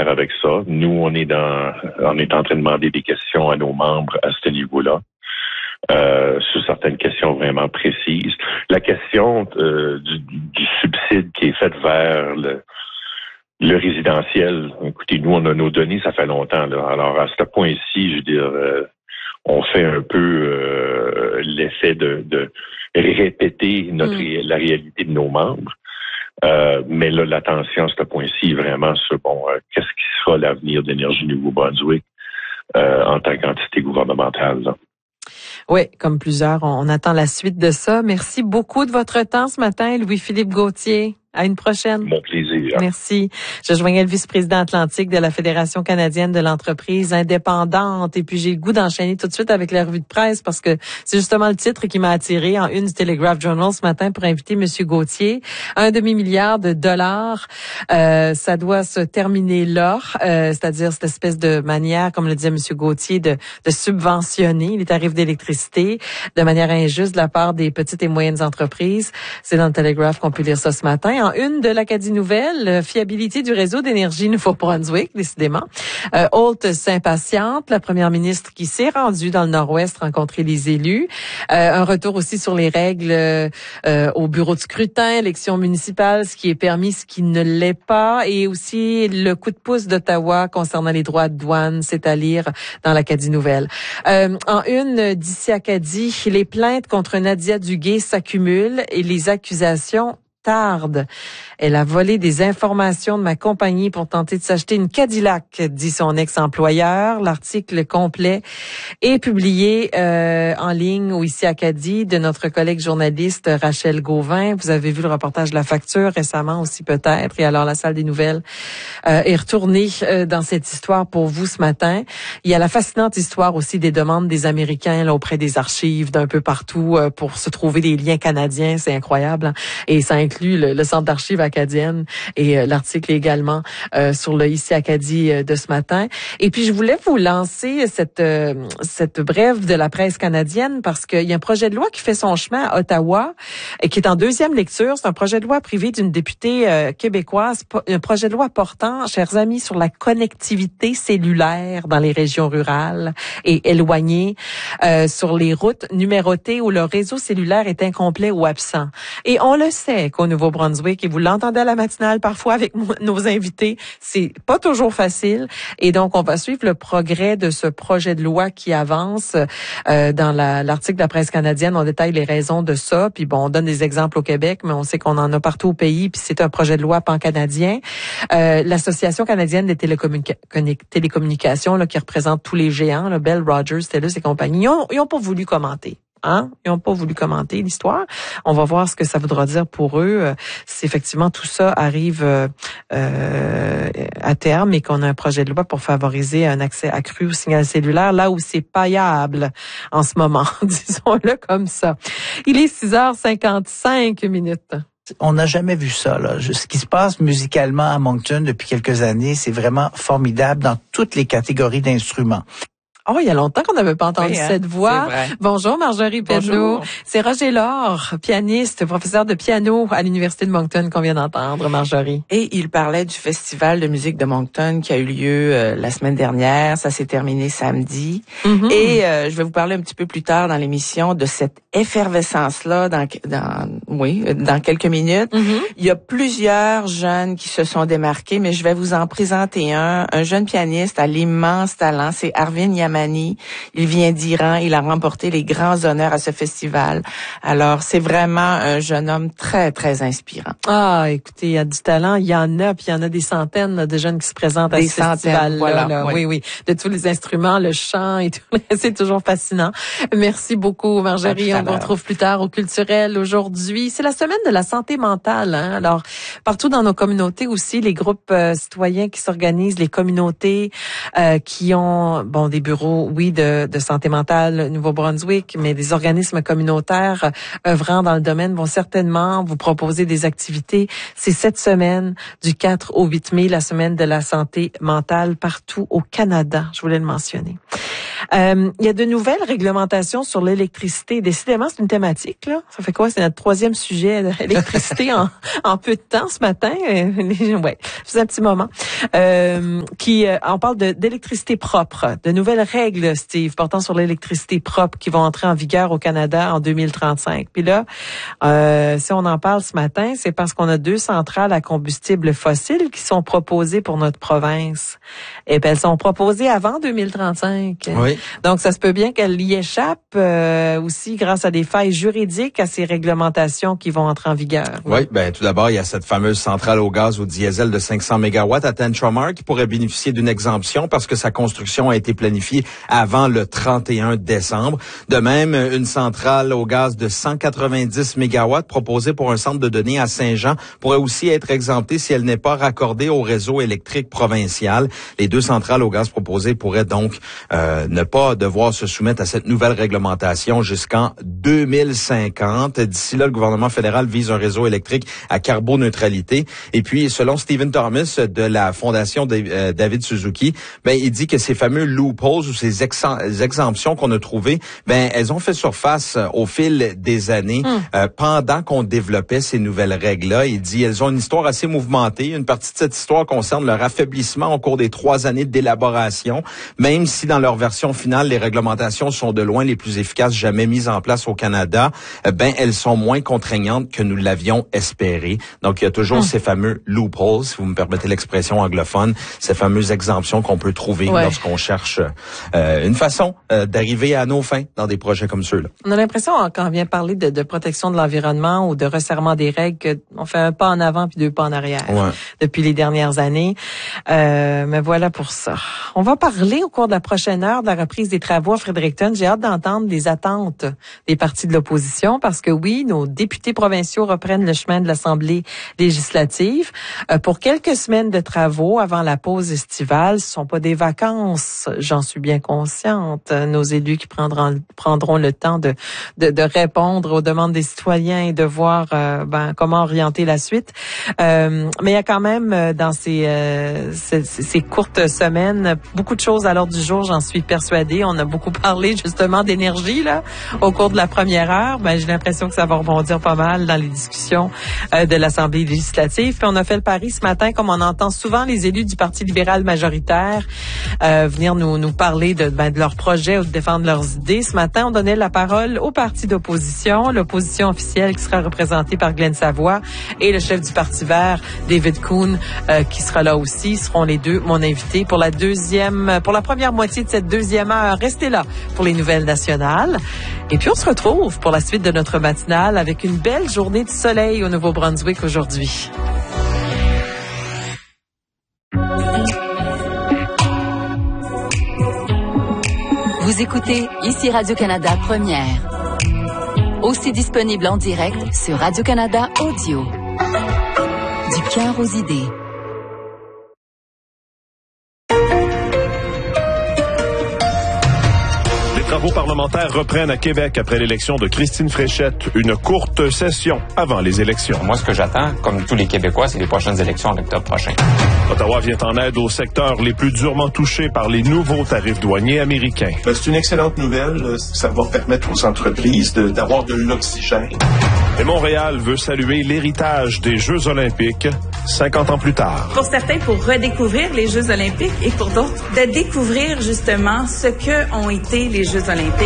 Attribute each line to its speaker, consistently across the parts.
Speaker 1: faire avec ça. Nous, on est en train de demander des questions à nos membres à ce niveau-là. Sur certaines questions vraiment précises. La question du subside qui est faite vers le résidentiel, écoutez, nous, on a nos données, ça fait longtemps, là. Alors, à ce point-ci, je veux dire, on fait un peu l'effet de répéter la réalité de nos membres. Mais là, l'attention à ce point-ci, vraiment sur, qu'est-ce qui sera l'avenir d'Énergie Nouveau-Brunswick en tant qu'entité gouvernementale, là.
Speaker 2: Oui, comme plusieurs, on attend la suite de ça. Merci beaucoup de votre temps ce matin, Louis-Philippe Gauthier. À une prochaine.
Speaker 1: Mon plaisir.
Speaker 2: Merci. Je joignais le vice-président atlantique de la Fédération canadienne de l'entreprise indépendante. Et puis, j'ai le goût d'enchaîner tout de suite avec la revue de presse parce que c'est justement le titre qui m'a attiré en une du Telegraph Journal ce matin pour inviter M. Gauthier. $1,5 milliard. Ça doit se terminer là. C'est-à-dire cette espèce de manière, comme le disait M. Gauthier, de subventionner les tarifs d'électricité de manière injuste de la part des petites et moyennes entreprises. C'est dans le Telegraph qu'on peut lire ça ce matin. En une de l'Acadie Nouvelle, fiabilité du réseau d'énergie Nouveau-Brunswick, décidément. Holt s'impatiente, la première ministre qui s'est rendue dans le Nord-Ouest rencontrer les élus. Un retour aussi sur les règles au bureau de scrutin, élection municipale, ce qui est permis, ce qui ne l'est pas. Et aussi le coup de pouce d'Ottawa concernant les droits de douane, c'est à lire dans l'Acadie Nouvelle. En une d'ici Acadie, les plaintes contre Nadia Duguay s'accumulent et les accusations tarde. Elle a volé des informations de ma compagnie pour tenter de s'acheter une Cadillac, dit son ex-employeur. L'article complet est publié en ligne au Ici Acadie de notre collègue journaliste Rachel Gauvin. Vous avez vu le reportage de La Facture récemment aussi peut-être. Et alors la salle des nouvelles est retournée dans cette histoire pour vous ce matin. Il y a la fascinante histoire aussi des demandes des Américains là, auprès des archives d'un peu partout pour se trouver des liens canadiens. C'est incroyable. Hein? Et ça inclut le Centre d'archives acadienne et l'article également sur le Ici Acadie de ce matin. Et puis, je voulais vous lancer cette brève de la presse canadienne parce qu'il y a un projet de loi qui fait son chemin à Ottawa et qui est en deuxième lecture. C'est un projet de loi privé d'une députée québécoise, un projet de loi portant, chers amis, sur la connectivité cellulaire dans les régions rurales et éloignées, sur les routes numérotées où le réseau cellulaire est incomplet ou absent. Et on le sait qu'au Nouveau-Brunswick, et vous l'entendez à la matinale parfois avec nos invités, c'est pas toujours facile. Et donc, on va suivre le progrès de ce projet de loi qui avance. Dans l'article de la presse canadienne, on détaille les raisons de ça. Puis bon, on donne des exemples au Québec, mais on sait qu'on en a partout au pays. Puis c'est un projet de loi pan-canadien. L'Association canadienne des télécommunications, là, qui représente tous les géants, là, Bell, Rogers, TELUS et compagnie, ils ont pas voulu commenter. Hein? Ils n'ont pas voulu commenter l'histoire. On va voir ce que ça voudra dire pour eux si effectivement tout ça arrive à terme et qu'on a un projet de loi pour favoriser un accès accru au signal cellulaire là où c'est payable en ce moment, disons-le comme ça. Il est 6h55.
Speaker 3: On n'a jamais vu ça, là. Ce qui se passe musicalement à Moncton depuis quelques années, c'est vraiment formidable dans toutes les catégories d'instruments.
Speaker 2: Oh, il y a longtemps qu'on n'avait pas entendu cette voix. Bonjour Marjorie Penneau. C'est Roger Laure, pianiste, professeur de piano à l'Université de Moncton qu'on vient d'entendre, Marjorie.
Speaker 4: Et il parlait du Festival de musique de Moncton qui a eu lieu la semaine dernière. Ça s'est terminé samedi. Mm-hmm. Et je vais vous parler un petit peu plus tard dans l'émission de cette effervescence-là dans quelques minutes. Mm-hmm. Il y a plusieurs jeunes qui se sont démarqués, mais je vais vous en présenter un jeune pianiste à l'immense talent. C'est Arvin Yamani. Il vient d'Iran. Il a remporté les grands honneurs à ce festival. Alors, c'est vraiment un jeune homme très, très inspirant.
Speaker 2: Ah, écoutez, il y a du talent. Il y en a, puis il y en a des centaines là, de jeunes qui se présentent à ce festival. Voilà, là. Oui. De tous les instruments, le chant et tout. C'est toujours fascinant. Merci beaucoup, Marjorie. On vous retrouve plus tard au Culturel aujourd'hui. C'est la semaine de la santé mentale. Hein? Alors, partout dans nos communautés aussi, les groupes citoyens qui s'organisent, les communautés qui ont des bureaux de santé mentale Nouveau-Brunswick, mais des organismes communautaires œuvrant dans le domaine vont certainement vous proposer des activités. C'est cette semaine du 4 au 8 mai, la semaine de la santé mentale partout au Canada. Je voulais le mentionner. Il y a de nouvelles réglementations sur l'électricité. Décidément, c'est une thématique, là. Ça fait quoi? C'est notre 3e sujet, l'électricité en peu de temps ce matin. Ouais, c'est un petit moment. On parle d'électricité propre, de nouvelles règles, Steve, portant sur l'électricité propre qui vont entrer en vigueur au Canada en 2035. Puis là, si on en parle ce matin, c'est parce qu'on a 2 centrales à combustible fossile qui sont proposées pour notre province. Et puis elles sont proposées avant 2035.
Speaker 5: Oui.
Speaker 2: Donc ça se peut bien qu'elles y échappent aussi grâce à des failles juridiques à ces réglementations qui vont entrer en vigueur.
Speaker 5: Oui, ben tout d'abord, il y a cette fameuse centrale au gaz au diesel de 500 MW à Tantramar qui pourrait bénéficier d'une exemption parce que sa construction a été planifiée avant le 31 décembre. De même, une centrale au gaz de 190 MW proposée pour un centre de données à Saint-Jean pourrait aussi être exemptée si elle n'est pas raccordée au réseau électrique provincial. Les 2 centrales au gaz proposées pourraient donc ne pas devoir se soumettre à cette nouvelle réglementation jusqu'en 2050. D'ici là, le gouvernement fédéral vise un réseau électrique à carboneutralité. Et puis, selon Stephen Thomas de la Fondation David Suzuki, il dit que ces fameux loopholes ou ces exemptions qu'on a trouvées, elles ont fait surface au fil des années pendant qu'on développait ces nouvelles règles-là. Il dit elles ont une histoire assez mouvementée. Une partie de cette histoire concerne leur affaiblissement au cours des 3 années d'élaboration, même si dans leur version finale, les réglementations sont de loin les plus efficaces jamais mises en place au Canada, elles sont moins contraignantes que nous l'avions espéré. Donc, il y a toujours ces fameux loopholes, si vous me permettez l'expression anglophone, ces fameuses exemptions qu'on peut trouver lorsqu'on cherche une façon d'arriver à nos fins dans des projets comme ceux-là.
Speaker 2: On a l'impression, quand on vient parler de protection de l'environnement ou de resserrement des règles, qu'on fait un pas en avant puis 2 pas en arrière depuis les dernières années. Mais voilà pour ça. On va parler au cours de la prochaine heure de la reprise des travaux à Fredericton. J'ai hâte d'entendre les attentes des partis de l'opposition parce que oui, nos députés provinciaux reprennent le chemin de l'Assemblée législative pour quelques semaines de travaux avant la pause estivale. Ce sont pas des vacances, j'en suis bien consciente. Nos élus qui prendront le temps de répondre aux demandes des citoyens et de voir comment orienter la suite. Mais il y a quand même dans ces courtes semaines beaucoup de choses à l'ordre du jour, j'en suis persuadée. On a beaucoup parlé justement d'énergie là au cours de la première heure. J'ai l'impression que ça va rebondir pas mal dans les discussions de l'Assemblée législative. Puis on a fait le pari ce matin, comme on entend souvent les élus du Parti libéral majoritaire venir nous parler de leurs projets ou de défendre leurs idées. Ce matin, on donnait la parole au parti d'opposition, l'opposition officielle qui sera représentée par Glenn Savoie et le chef du Parti vert, David Coon, qui sera là aussi. Seront les deux mon invité pour la première moitié de cette 2e heure. Restez là pour les nouvelles nationales. Et puis on se retrouve pour la suite de notre matinale avec une belle journée de soleil au Nouveau-Brunswick aujourd'hui.
Speaker 6: Vous écoutez ici Radio-Canada Première. Aussi disponible en direct sur Radio-Canada Audio. Du cœur aux idées.
Speaker 7: Les travaux parlementaires reprennent à Québec après l'élection de Christine Fréchette. Une courte session avant les élections.
Speaker 8: Moi, ce que j'attends, comme tous les Québécois, c'est les prochaines élections en octobre prochain.
Speaker 7: Ottawa vient en aide aux secteurs les plus durement touchés par les nouveaux tarifs douaniers américains.
Speaker 9: C'est une excellente nouvelle. Ça va permettre aux entreprises d'avoir de l'oxygène.
Speaker 7: Et Montréal veut saluer l'héritage des Jeux olympiques 50 ans plus tard.
Speaker 10: Pour certains, pour redécouvrir les Jeux olympiques et pour d'autres, de découvrir justement ce que ont été les Jeux olympiques.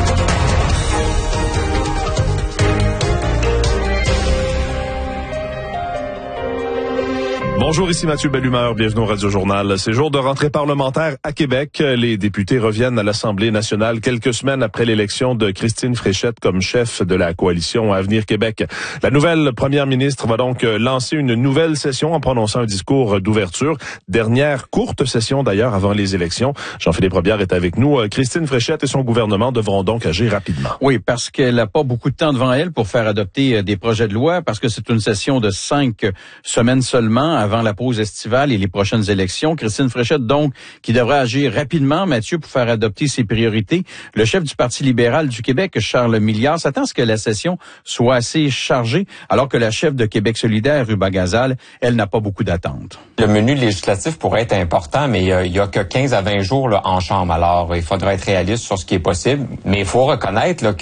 Speaker 7: Bonjour, ici Mathieu Bellumeur, bienvenue au Radio-Journal. C'est jour de rentrée parlementaire à Québec. Les députés reviennent à l'Assemblée nationale quelques semaines après l'élection de Christine Fréchette comme chef de la coalition Avenir Québec. La nouvelle première ministre va donc lancer une nouvelle session en prononçant un discours d'ouverture. Dernière courte session d'ailleurs avant les élections. Jean-Philippe Robillard est avec nous. Christine Fréchette et son gouvernement devront donc agir rapidement.
Speaker 11: Oui, parce qu'elle n'a pas beaucoup de temps devant elle pour faire adopter des projets de loi, parce que c'est une session de 5 semaines seulement avant avant la pause estivale et les prochaines élections. Christine Fréchette, donc, qui devrait agir rapidement, Mathieu, pour faire adopter ses priorités. Le chef du Parti libéral du Québec, Charles Milliard, s'attend à ce que la session soit assez chargée, alors que la chef de Québec solidaire, Ruba Gazal, elle n'a pas beaucoup d'attentes.
Speaker 8: Le menu législatif pourrait être important, mais il y a que 15 à 20 jours là, en chambre. Alors, il faudra être réaliste sur ce qui est possible. Mais il faut reconnaître là,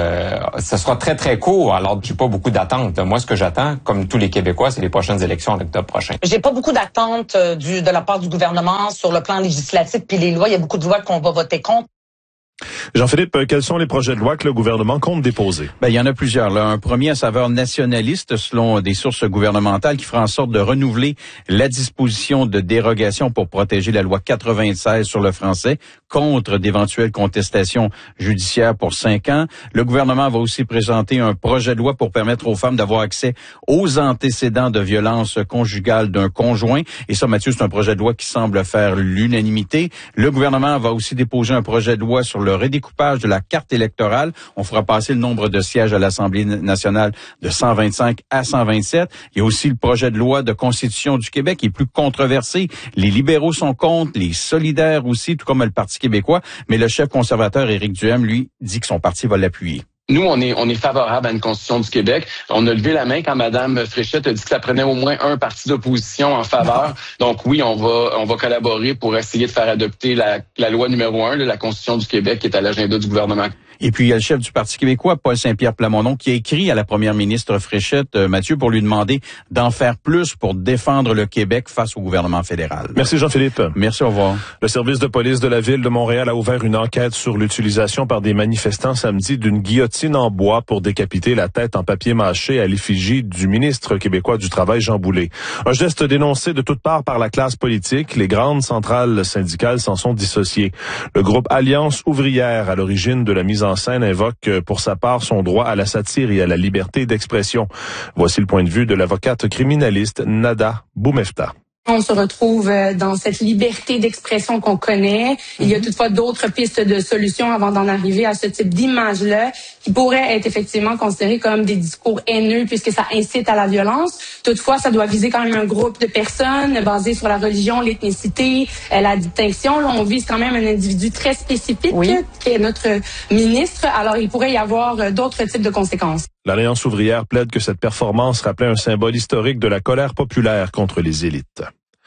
Speaker 8: que ce sera très, très court. Alors, j'ai pas beaucoup d'attentes. Moi, ce que j'attends, comme tous les Québécois, c'est les prochaines élections en octobre prochain.
Speaker 12: J'ai pas beaucoup d'attentes de la part du gouvernement sur le plan législatif puis les lois. Il y a beaucoup de lois qu'on va voter contre.
Speaker 7: Jean-Philippe, quels sont les projets de loi que le gouvernement compte déposer?
Speaker 11: Il y en a plusieurs. Là. Un premier à saveur nationaliste, selon des sources gouvernementales, qui fera en sorte de renouveler la disposition de dérogation pour protéger la loi 96 sur le français contre d'éventuelles contestations judiciaires pour 5 ans. Le gouvernement va aussi présenter un projet de loi pour permettre aux femmes d'avoir accès aux antécédents de violence conjugale d'un conjoint. Et ça, Mathieu, c'est un projet de loi qui semble faire l'unanimité. Le gouvernement va aussi déposer un projet de loi sur le redécoupage de la carte électorale. On fera passer le nombre de sièges à l'Assemblée nationale de 125 à 127. Il y a aussi le projet de loi de Constitution du Québec qui est plus controversé. Les libéraux sont contre, les solidaires aussi, tout comme le Parti québécois. Mais le chef conservateur Éric Duhaime, lui, dit que son parti va l'appuyer.
Speaker 13: Nous, on est favorable à une constitution du Québec. On a levé la main quand Mme Fréchette a dit que ça prenait au moins un parti d'opposition en faveur. Donc oui, on va collaborer pour essayer de faire adopter la loi numéro 1 de la Constitution du Québec qui est à l'agenda du gouvernement.
Speaker 11: Et puis, il y a le chef du Parti québécois, Paul Saint-Pierre Plamondon, qui a écrit à la première ministre Fréchette, Mathieu, pour lui demander d'en faire plus pour défendre le Québec face au gouvernement fédéral.
Speaker 7: Merci Jean-Philippe.
Speaker 11: Merci, au revoir.
Speaker 7: Le service de police de la Ville de Montréal a ouvert une enquête sur l'utilisation par des manifestants samedi d'une guillotine en bois pour décapiter la tête en papier mâché à l'effigie du ministre québécois du Travail, Jean Boulet. Un geste dénoncé de toutes parts par la classe politique. Les grandes centrales syndicales s'en sont dissociées. Le groupe Alliance ouvrière, à l'origine de la mise en scène, invoque pour sa part son droit à la satire et à la liberté d'expression. Voici le point de vue de l'avocate criminaliste Nada Boumefta.
Speaker 14: On se retrouve dans cette liberté d'expression qu'on connaît. Il y a toutefois d'autres pistes de solutions avant d'en arriver à ce type d'image-là qui pourraient être effectivement considérées comme des discours haineux puisque ça incite à la violence. Toutefois, ça doit viser quand même un groupe de personnes basé sur la religion, l'ethnicité, la distinction. Là, on vise quand même un individu très spécifique qui est notre ministre. Alors, il pourrait y avoir d'autres types de conséquences.
Speaker 7: L'Alliance ouvrière plaide que cette performance rappelait un symbole historique de la colère populaire contre les élites.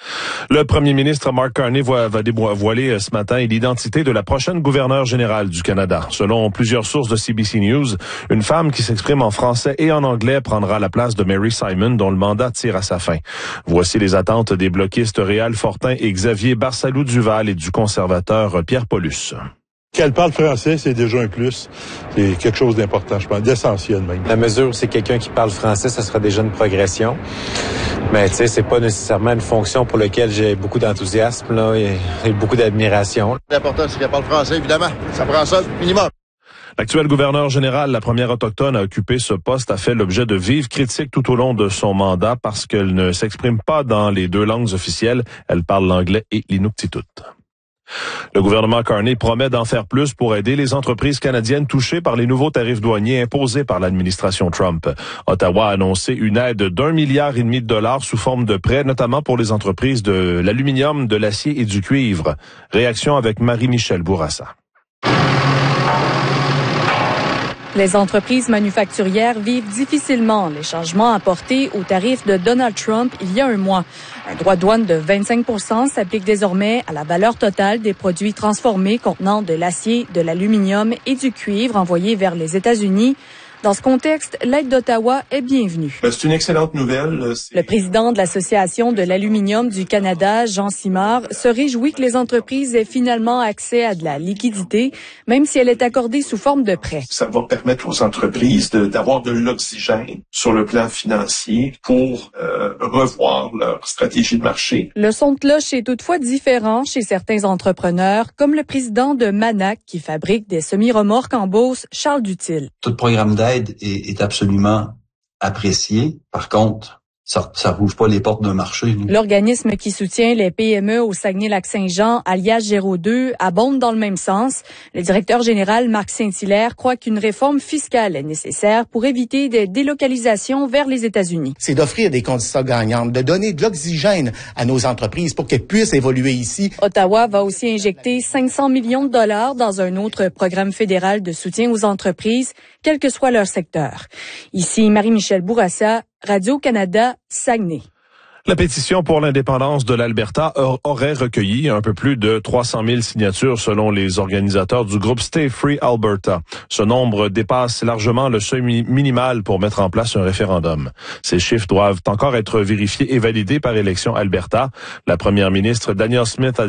Speaker 7: Le premier ministre Mark Carney va dévoiler ce matin l'identité de la prochaine gouverneure générale du Canada. Selon plusieurs sources de CBC News, une femme qui s'exprime en français et en anglais prendra la place de Mary Simon, dont le mandat tire à sa fin. Voici les attentes des bloquistes Réal Fortin et Xavier Barsalou-Duval et du conservateur Pierre Paulus.
Speaker 15: Qu'elle parle français, c'est déjà un plus. C'est quelque chose d'important, je pense, d'essentiel même.
Speaker 16: La mesure où c'est quelqu'un qui parle français, ça sera déjà une progression. Mais tu sais, c'est pas nécessairement une fonction pour laquelle j'ai beaucoup d'enthousiasme là, et beaucoup d'admiration.
Speaker 17: L'important, c'est qu'elle parle français, évidemment. Ça prend ça minimum.
Speaker 7: L'actuel gouverneur général, la première autochtone à occuper ce poste, a fait l'objet de vives critiques tout au long de son mandat parce qu'elle ne s'exprime pas dans les deux langues officielles. Elle parle l'anglais et l'inuktitut. Le gouvernement Carney promet d'en faire plus pour aider les entreprises canadiennes touchées par les nouveaux tarifs douaniers imposés par l'administration Trump. Ottawa a annoncé une aide d'1,5 milliard de dollars sous forme de prêts, notamment pour les entreprises de l'aluminium, de l'acier et du cuivre. Réaction avec Marie-Michel Bourassa.
Speaker 18: Les entreprises manufacturières vivent difficilement les changements apportés aux tarifs de Donald Trump il y a un mois. Un droit de douane de 25 % s'applique désormais à la valeur totale des produits transformés contenant de l'acier, de l'aluminium et du cuivre envoyés vers les États-Unis. Dans ce contexte, l'aide d'Ottawa est bienvenue.
Speaker 9: C'est une excellente nouvelle.
Speaker 18: Le président de l'Association de l'aluminium du Canada, Jean Simard, se réjouit que les entreprises aient finalement accès à de la liquidité, même si elle est accordée sous forme de prêt.
Speaker 9: Ça va permettre aux entreprises d'avoir de l'oxygène sur le plan financier pour revoir leur stratégie de marché.
Speaker 18: Le son de cloche est toutefois différent chez certains entrepreneurs, comme le président de Manac qui fabrique des semi-remorques en Beauce, Charles Dutil.
Speaker 19: Tout programme d'aide est absolument apprécié. Par contre, ça rouvre pas les portes d'un marché.
Speaker 18: L'organisme qui soutient les PME au Saguenay-Lac-Saint-Jean, alias Géraud 2, abonde dans le même sens. Le directeur général Marc Saint-Hilaire croit qu'une réforme fiscale est nécessaire pour éviter des délocalisations vers les États-Unis.
Speaker 20: C'est d'offrir des conditions gagnantes, de donner de l'oxygène à nos entreprises pour qu'elles puissent évoluer ici.
Speaker 18: Ottawa va aussi injecter 500 millions de dollars dans un autre programme fédéral de soutien aux entreprises, quel que soit leur secteur. Ici, Marie-Michel Bourassa, Radio-Canada, Saguenay.
Speaker 7: La pétition pour l'indépendance de l'Alberta aurait recueilli un peu plus de 300 000 signatures selon les organisateurs du groupe Stay Free Alberta. Ce nombre dépasse largement le seuil minimal pour mettre en place un référendum. Ces chiffres doivent encore être vérifiés et validés par Élections Alberta. La première ministre Danielle Smith a